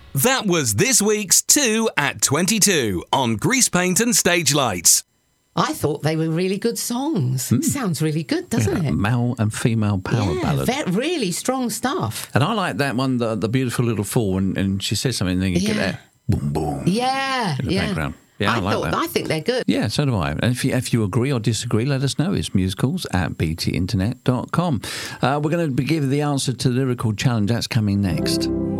That was this week's 2 at 22 on Grease Paint and Stage Lights. I thought they were really good songs. Sounds really good, doesn't it? Male and female power ballad. Really strong stuff. And I like that one, the beautiful little fall, and she says something, and then you get that boom, boom in the background. Yeah, I like that. I think they're good. Yeah, so do I. And if you agree or disagree, let us know. It's musicals@btinternet.com. We're going to give the answer to the lyrical challenge. That's coming next.